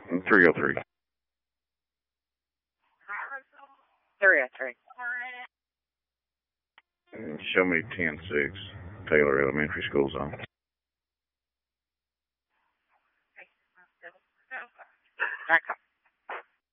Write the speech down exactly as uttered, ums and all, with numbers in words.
three oh three. three oh three. Show me ten six, Taylor Elementary School Zone.